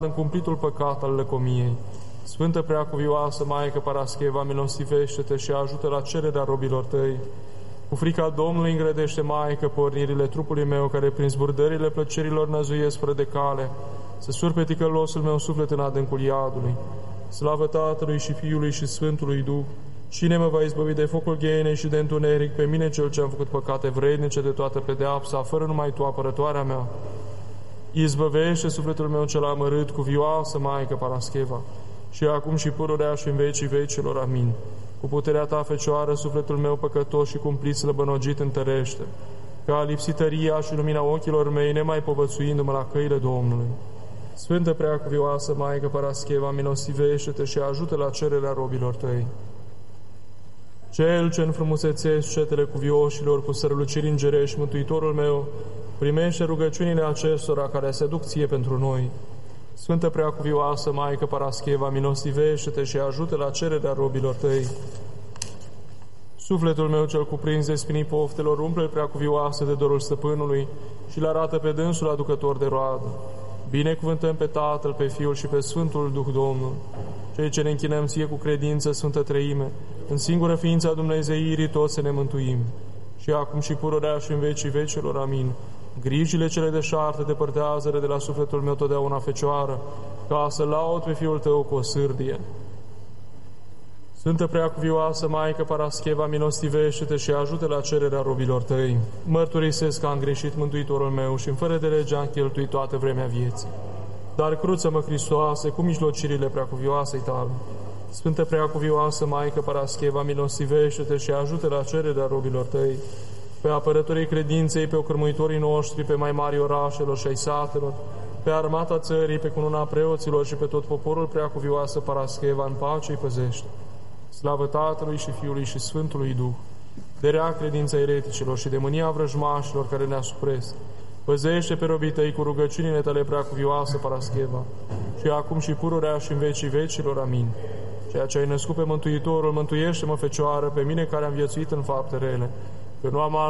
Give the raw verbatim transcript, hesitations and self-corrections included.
în cumplitul păcat al lăcomiei. Sfântă Preacuvioasă Maică Parascheva, milostivește-te și ajută la cererea robilor tăi. Cu frica Domnului îngrădește, Maică, pornirile trupului meu, care prin zburdările plăcerilor năzuiesc fără de cale, să surpe ticălosul meu suflet în adâncul iadului. Slavă Tatălui și Fiului și Sfântului Duh! Cine mă va izbăvi de focul ghenei și de întuneric? Pe mine, cel ce am făcut păcate vrednice de toată pedeapsa, fără numai Tu, apărătoarea mea. Izbăvește sufletul meu cel amărât, cuvioasă Maică Parascheva, și acum și pururea și în vecii vecilor. Amin. Cu puterea Ta, Fecioară, sufletul meu păcătos și cumplit slăbănogit întărește, ca lipsităria și lumina ochilor mei, nemai povățuindu-mă la căile Domnului. Sfântă Preacuvioasă Maică Parascheva, milostivește-te și ajută la cererea robilor Tăi. Cel ce înfrumusețești cetele cuvioșilor cu străluciri îngerești, Mântuitorul meu, primește rugăciunile acestora care se duc Ție pentru noi. Sfântă Preacuvioasă Maică Parascheva, milostivește-te și ajută la cererea robilor Tăi. Sufletul meu cel cuprins de spinii poftelor, umple-l, Preacuvioasă, de dorul Stăpânului și le arată pe dânsul aducător de roadă. Binecuvântăm pe Tatăl, pe Fiul și pe Sfântul Duh Domnul. Cei ce ne închinăm Ție cu credință, Sfântă Treime, în singură ființa Dumnezeirii, toți să ne mântuim. Și acum și pururea și în vecii vecilor. Amin. Grijile cele deșarte depărtează-le de la sufletul meu totdeauna, Fecioară, ca să laud pe Fiul Tău cu o sârdie. Sfântă Preacuvioasă Maică Parascheva, milostivește-te și ajută la cererea robilor Tăi. Mărturisesc că am greșit, Mântuitorul meu, și în fără de lege am cheltuit toată vremea vieții. Dar cruță-mă, Hristoase, cu mijlocirile Preacuvioasei Tale. Sfântă Preacuvioasă Maică Parascheva, milostivește-te și ajută la cererea robilor Tăi, pe apărătorii credinței, pe ocărmuitorii noștri, pe mai mari orașelor și ai satelor, pe armata țării, pe cununa preoților și pe tot poporul, Preacuvioasă Parascheva, în pace îi păzește. Slavă Tatălui și Fiului și Sfântului Duh! De rea credința ereticilor și de mânia vrăjmașilor care ne asupresc, păzește pe robii Tăi cu rugăciunile Tale, Preacuvioasă Parascheva, și acum și pururea și în vecii vecilor. Amin. Ceea ce ai născut pe Mântuitorul, mântuiește-mă, Fecioară, pe mine care am viețuit în fapte rele, că nu am